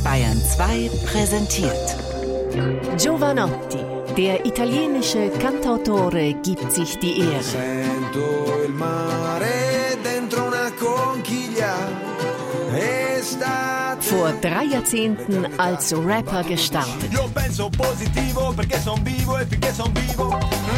Bayern 2 präsentiert Jovanotti, der italienische Cantautore, gibt sich die Ehre. Sento il mare dentro una conchiglia. Vor 3 Jahrzehnten als Rapper gestartet. Io penso positivo perché son vivo e finché son vivo.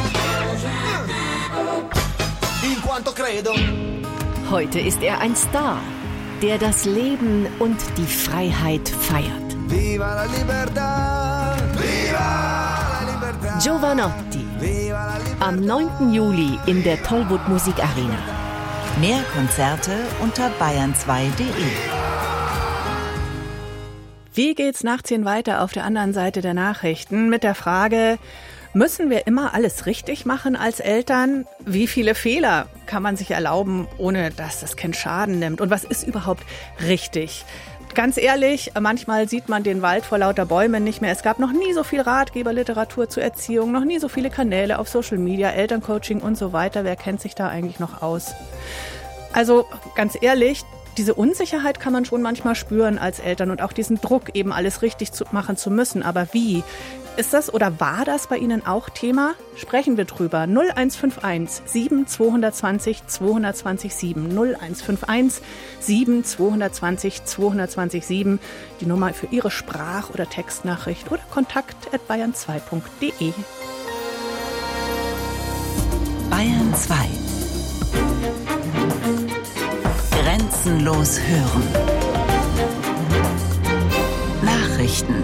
In quanto credo. Heute ist er ein Star, der das Leben und die Freiheit feiert. Viva la libertà! Viva la libertà! Jovanotti. Am 9. Juli in der Tollwood Musikarena. Mehr Konzerte unter bayern2.de. Wie geht's nach 10 weiter auf der anderen Seite der Nachrichten mit der Frage, müssen wir immer alles richtig machen als Eltern? Wie viele Fehler kann man sich erlauben, ohne dass das Kind Schaden nimmt? Und was ist überhaupt richtig? Ganz ehrlich, manchmal sieht man den Wald vor lauter Bäumen nicht mehr. Es gab noch nie so viel Ratgeberliteratur zur Erziehung, noch nie so viele Kanäle auf Social Media, Elterncoaching und so weiter. Wer kennt sich da eigentlich noch aus? Also ganz ehrlich, diese Unsicherheit kann man schon manchmal spüren als Eltern und auch diesen Druck, eben alles richtig machen zu müssen. Aber wie? Ist das oder war das bei Ihnen auch Thema? Sprechen wir drüber. 0151 7 220 220 7. 0151 7 220 220 7. Die Nummer für Ihre Sprach- oder Textnachricht oder kontakt@bayern2.de. Bayern 2. Grenzenlos hören. Nachrichten.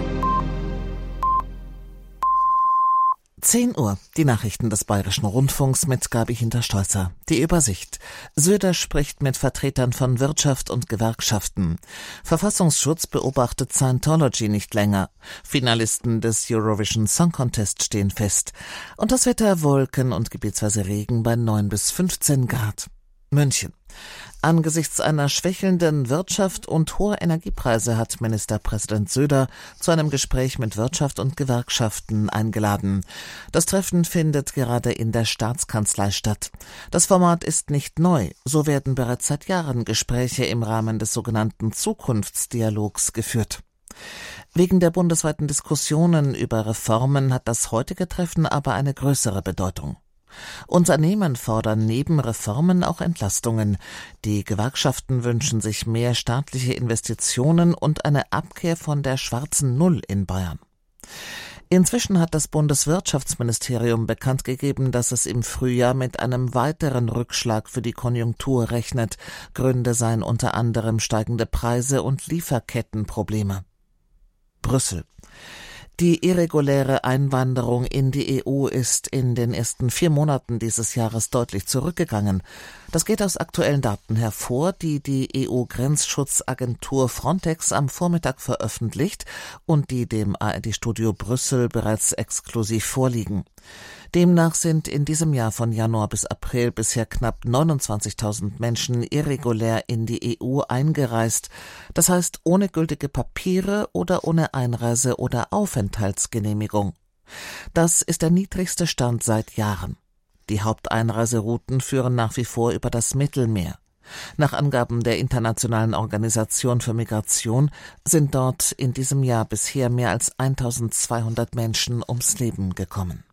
10 Uhr, die Nachrichten des Bayerischen Rundfunks mit Gabi Hinterstolzer. Die Übersicht. Söder spricht mit Vertretern von Wirtschaft und Gewerkschaften. Verfassungsschutz beobachtet Scientology nicht länger. Finalisten des Eurovision Song Contest stehen fest. Und das Wetter: Wolken und gebietsweise Regen bei 9 bis 15 Grad. München. Angesichts einer schwächelnden Wirtschaft und hoher Energiepreise hat Ministerpräsident Söder zu einem Gespräch mit Wirtschaft und Gewerkschaften eingeladen. Das Treffen findet gerade in der Staatskanzlei statt. Das Format ist nicht neu. So werden bereits seit Jahren Gespräche im Rahmen des sogenannten Zukunftsdialogs geführt. Wegen der bundesweiten Diskussionen über Reformen hat das heutige Treffen aber eine größere Bedeutung. Unternehmen fordern neben Reformen auch Entlastungen. Die Gewerkschaften wünschen sich mehr staatliche Investitionen und eine Abkehr von der schwarzen Null in Bayern. Inzwischen hat das Bundeswirtschaftsministerium bekannt gegeben, dass es im Frühjahr mit einem weiteren Rückschlag für die Konjunktur rechnet. Gründe seien unter anderem steigende Preise und Lieferkettenprobleme. Brüssel. Die irreguläre Einwanderung in die EU ist in den ersten 4 Monaten dieses Jahres deutlich zurückgegangen. Das geht aus aktuellen Daten hervor, die die EU-Grenzschutzagentur Frontex am Vormittag veröffentlicht und die dem ARD-Studio Brüssel bereits exklusiv vorliegen. Demnach sind in diesem Jahr von Januar bis April bisher knapp 29.000 Menschen irregulär in die EU eingereist. Das heißt ohne gültige Papiere oder ohne Einreise- oder Aufenthaltsgenehmigung. Das ist der niedrigste Stand seit Jahren. Die Haupteinreiserouten führen nach wie vor über das Mittelmeer. Nach Angaben der Internationalen Organisation für Migration sind dort in diesem Jahr bisher mehr als 1.200 Menschen ums Leben gekommen.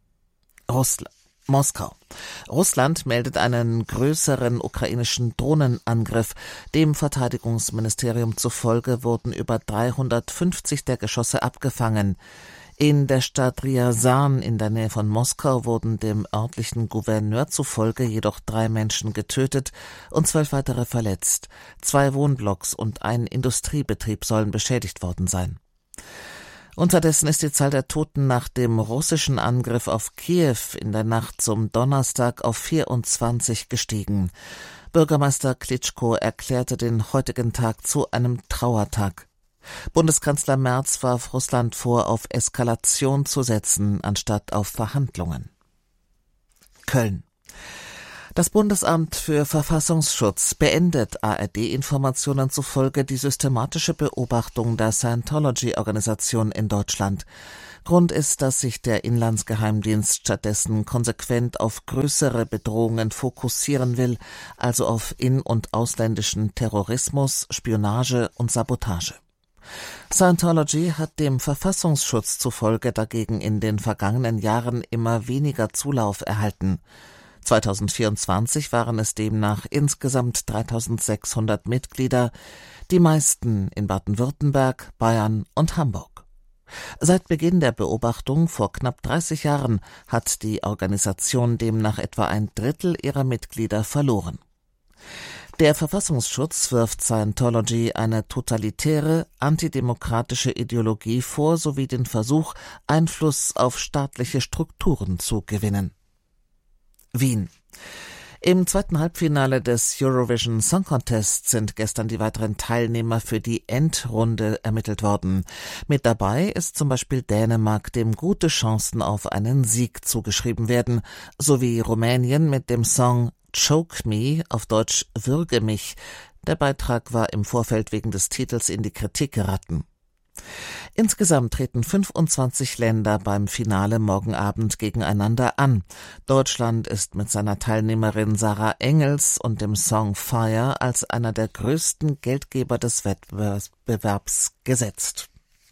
Moskau. Russland meldet einen größeren ukrainischen Drohnenangriff. Dem Verteidigungsministerium zufolge wurden über 350 der Geschosse abgefangen. In der Stadt Ryazan in der Nähe von Moskau wurden dem örtlichen Gouverneur zufolge jedoch 3 Menschen getötet und 12 weitere verletzt. 2 Wohnblocks und ein Industriebetrieb sollen beschädigt worden sein. Unterdessen ist die Zahl der Toten nach dem russischen Angriff auf Kiew in der Nacht zum Donnerstag auf 24 gestiegen. Bürgermeister Klitschko erklärte den heutigen Tag zu einem Trauertag. Bundeskanzler Merz warf Russland vor, auf Eskalation zu setzen, anstatt auf Verhandlungen. Köln. Das Bundesamt für Verfassungsschutz beendet ARD-Informationen zufolge die systematische Beobachtung der Scientology-Organisation in Deutschland. Grund ist, dass sich der Inlandsgeheimdienst stattdessen konsequent auf größere Bedrohungen fokussieren will, also auf in- und ausländischen Terrorismus, Spionage und Sabotage. Scientology hat dem Verfassungsschutz zufolge dagegen in den vergangenen Jahren immer weniger Zulauf erhalten. 2024 waren es demnach insgesamt 3.600 Mitglieder, die meisten in Baden-Württemberg, Bayern und Hamburg. Seit Beginn der Beobachtung vor knapp 30 Jahren hat die Organisation demnach etwa ein Drittel ihrer Mitglieder verloren. Der Verfassungsschutz wirft Scientology eine totalitäre, antidemokratische Ideologie vor, sowie den Versuch, Einfluss auf staatliche Strukturen zu gewinnen. Wien. Im zweiten Halbfinale des Eurovision Song Contest sind gestern die weiteren Teilnehmer für die Endrunde ermittelt worden. Mit dabei ist zum Beispiel Dänemark, dem gute Chancen auf einen Sieg zugeschrieben werden, sowie Rumänien mit dem Song Choke Me, auf Deutsch Würge mich. Der Beitrag war im Vorfeld wegen des Titels in die Kritik geraten. Insgesamt treten 25 Länder beim Finale morgen Abend gegeneinander an. Deutschland ist mit seiner Teilnehmerin Sarah Engels und dem Song Fire als einer der größten Geldgeber des Wettbewerbs gesetzt.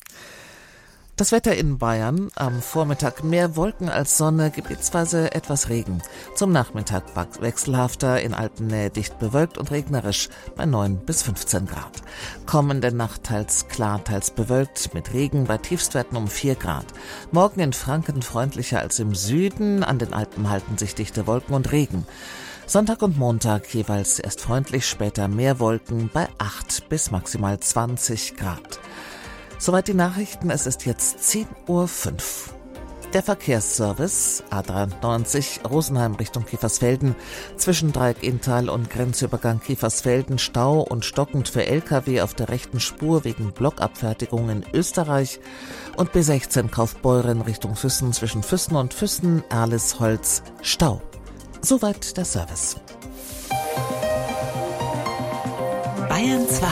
Das Wetter in Bayern: am Vormittag mehr Wolken als Sonne, gebietsweise etwas Regen. Zum Nachmittag wechselhafter, in Alpennähe dicht bewölkt und regnerisch bei 9 bis 15 Grad. Kommende Nacht teils klar, teils bewölkt mit Regen bei Tiefstwerten um 4 Grad. Morgen in Franken freundlicher als im Süden, an den Alpen halten sich dichte Wolken und Regen. Sonntag und Montag jeweils erst freundlich, später mehr Wolken bei 8 bis maximal 20 Grad. Soweit die Nachrichten, es ist jetzt 10:05 Uhr. Der Verkehrsservice A93 Rosenheim Richtung Kiefersfelden, zwischen Dreieck-Inntal und Grenzübergang Kiefersfelden Stau und stockend für Lkw auf der rechten Spur wegen Blockabfertigung in Österreich, und B16 Kaufbeuren Richtung Füssen, zwischen Füssen und Füssen Erlisholz Stau. Soweit der Service. Bayern 2.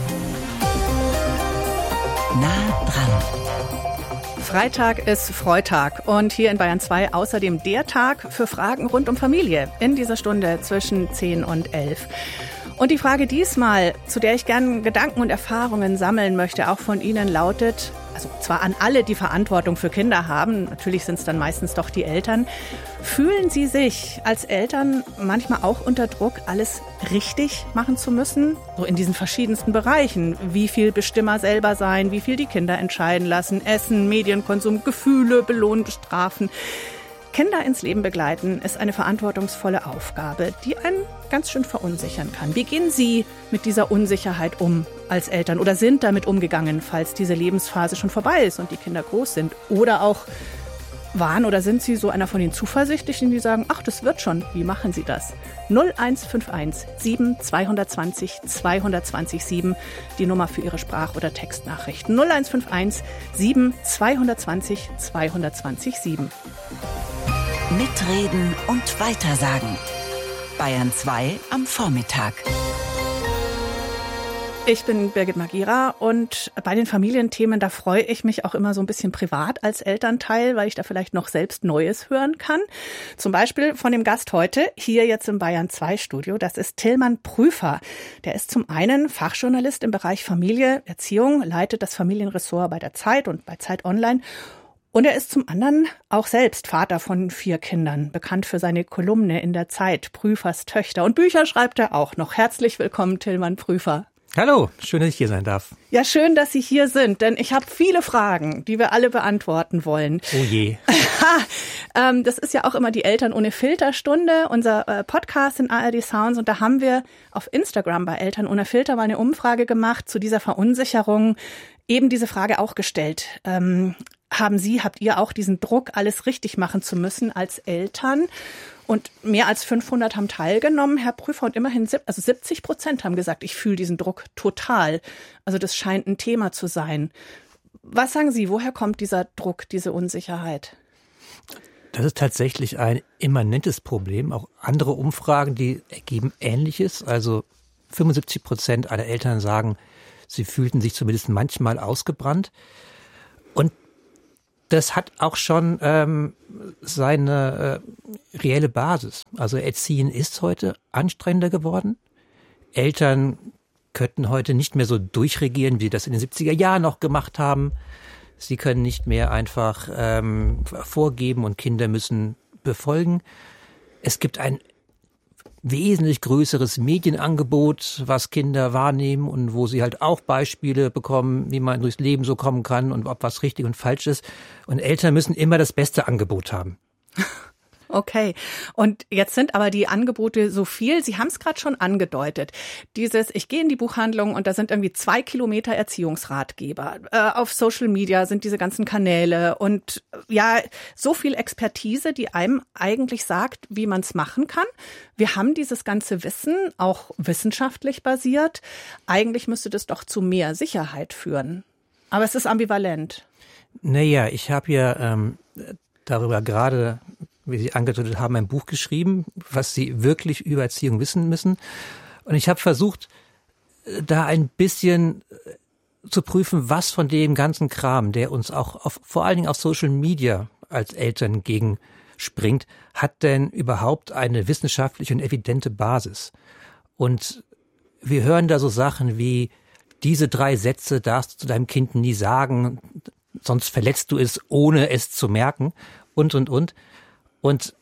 Nah dran. Freitag ist Freitag und hier in Bayern 2 außerdem der Tag für Fragen rund um Familie in dieser Stunde zwischen 10 und 11. Und die Frage diesmal, zu der ich gerne Gedanken und Erfahrungen sammeln möchte, auch von Ihnen, lautet, also zwar an alle, die Verantwortung für Kinder haben, natürlich sind es dann meistens doch die Eltern, fühlen Sie sich als Eltern manchmal auch unter Druck, alles richtig machen zu müssen? So in diesen verschiedensten Bereichen. Wie viel Bestimmer selber sein, wie viel die Kinder entscheiden lassen, Essen, Medienkonsum, Gefühle, belohnen, bestrafen. Kinder ins Leben begleiten ist eine verantwortungsvolle Aufgabe, die einen ganz schön verunsichern kann. Wie gehen Sie mit dieser Unsicherheit um als Eltern oder sind damit umgegangen, falls diese Lebensphase schon vorbei ist und die Kinder groß sind? Oder auch waren oder sind Sie so einer von den Zuversichtlichen, die sagen, ach, das wird schon, wie machen Sie das? 0151 7 220 220 7, die Nummer für Ihre Sprach- oder Textnachrichten. 0151 7 220 220 7. Mitreden und weitersagen. Bayern 2 am Vormittag. Ich bin Birgit Magira und bei den Familienthemen, da freue ich mich auch immer so ein bisschen privat als Elternteil, weil ich da vielleicht noch selbst Neues hören kann. Zum Beispiel von dem Gast heute, hier jetzt im Bayern 2 Studio, das ist Tillmann Prüfer. Der ist zum einen Fachjournalist im Bereich Familie, Erziehung, leitet das Familienressort bei der Zeit und bei Zeit Online. Und er ist zum anderen auch selbst Vater von 4 Kindern, bekannt für seine Kolumne in der Zeit, Prüfers Töchter. Und Bücher schreibt er auch noch. Herzlich willkommen, Tillmann Prüfer. Hallo, schön, dass ich hier sein darf. Ja, schön, dass Sie hier sind, denn ich habe viele Fragen, die wir alle beantworten wollen. Oh je. Das ist ja auch immer die Eltern ohne Filterstunde, unser Podcast in ARD Sounds. Und da haben wir auf Instagram bei Eltern ohne Filter mal eine Umfrage gemacht zu dieser Verunsicherung, eben diese Frage auch gestellt. Habt ihr auch diesen Druck, alles richtig machen zu müssen als Eltern? Und mehr als 500 haben teilgenommen, Herr Prüfer, und immerhin 70% haben gesagt, ich fühle diesen Druck total. Also das scheint ein Thema zu sein. Was sagen Sie, woher kommt dieser Druck, diese Unsicherheit? Das ist tatsächlich ein immanentes Problem. Auch andere Umfragen, die ergeben Ähnliches. Also 75% aller Eltern sagen, sie fühlten sich zumindest manchmal ausgebrannt. Und das hat auch schon seine reelle Basis. Also Erziehen ist heute anstrengender geworden. Eltern könnten heute nicht mehr so durchregieren, wie sie das in den 70er Jahren noch gemacht haben. Sie können nicht mehr einfach vorgeben und Kinder müssen befolgen. Es gibt ein wesentlich größeres Medienangebot, was Kinder wahrnehmen und wo sie halt auch Beispiele bekommen, wie man durchs Leben so kommen kann und ob was richtig und falsch ist. Und Eltern müssen immer das beste Angebot haben. Okay. Und jetzt sind aber die Angebote so viel. Sie haben es gerade schon angedeutet. Ich gehe in die Buchhandlung und da sind irgendwie 2 Kilometer Erziehungsratgeber. Auf Social Media sind diese ganzen Kanäle und ja, so viel Expertise, die einem eigentlich sagt, wie man es machen kann. Wir haben dieses ganze Wissen, auch wissenschaftlich basiert. Eigentlich müsste das doch zu mehr Sicherheit führen. Aber es ist ambivalent. Naja, ich habe ja darüber gerade, wie Sie angedeutet haben, ein Buch geschrieben, was Sie wirklich über Erziehung wissen müssen. Und ich habe versucht, da ein bisschen zu prüfen, was von dem ganzen Kram, der uns auch vor allen Dingen auf Social Media als Eltern gegenspringt, hat denn überhaupt eine wissenschaftliche und evidente Basis. Und wir hören da so Sachen wie, diese 3 Sätze darfst du zu deinem Kind nie sagen, sonst verletzt du es, ohne es zu merken und. Und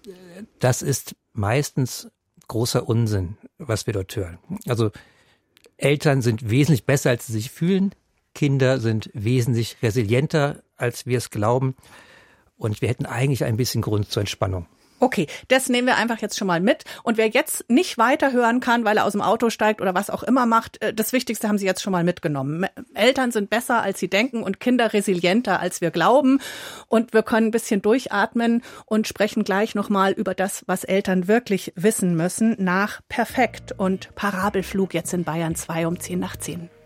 das ist meistens großer Unsinn, was wir dort hören. Also Eltern sind wesentlich besser, als sie sich fühlen. Kinder sind wesentlich resilienter, als wir es glauben. Und wir hätten eigentlich ein bisschen Grund zur Entspannung. Okay, das nehmen wir einfach jetzt schon mal mit. Und wer jetzt nicht weiterhören kann, weil er aus dem Auto steigt oder was auch immer macht, das Wichtigste haben Sie jetzt schon mal mitgenommen. Eltern sind besser, als sie denken und Kinder resilienter, als wir glauben. Und wir können ein bisschen durchatmen und sprechen gleich nochmal über das, was Eltern wirklich wissen müssen, nach Perfekt und Parabelflug jetzt in Bayern 2 um 10 nach 10.